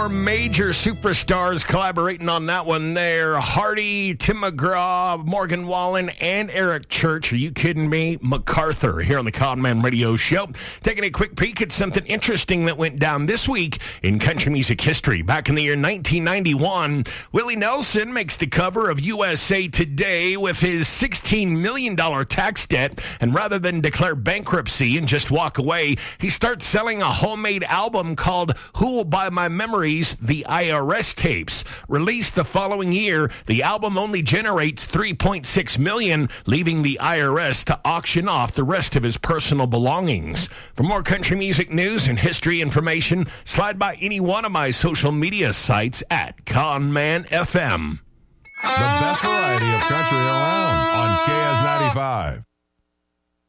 more major superstars collaborating on that one there. Hardy, Tim McGraw, Morgan Wallen, and Eric Church. Are you kidding me? MacArthur here on the Conman Radio Show. Taking a quick peek at something interesting that went down this week in country music history. Back in the year 1991, Willie Nelson makes the cover of USA Today with his $16 million tax debt. And rather than declare bankruptcy and just walk away, he starts selling a homemade album called Who Will Buy My Memories, the IRS tapes. Released the following year, the album only generates $3.6 million, leaving the IRS to auction off the rest of his personal belongings. For more country music news and history information, slide by any one of my social media sites at Conman FM. The best variety of country around on KS95.